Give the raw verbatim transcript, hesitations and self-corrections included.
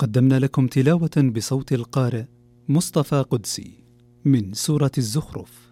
قدمنا لكم تلاوة بصوت القارئ مصطفى قدسي من سورة الزخرف.